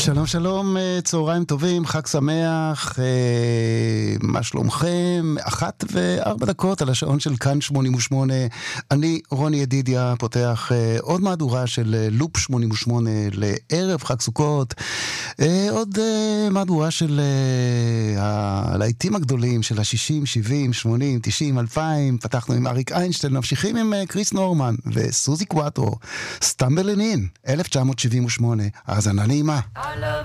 שלום שלום, צהריים טובים, חג שמח, מה שלומכם? 1:04 על השעון של כאן 88. אני רוני ידידיה, פותח עוד מהדורה של לופ 88 לערב חג סוכות, עוד מהדורה של הלהיטים הגדולים של ה-60, 70, 80, 90, 2000. פתחנו עם אריק איינשטיין, ממשיכים עם קריס נורמן וסוזי קואטרו, סטמבלין אין, 1978. האזנה נעימה.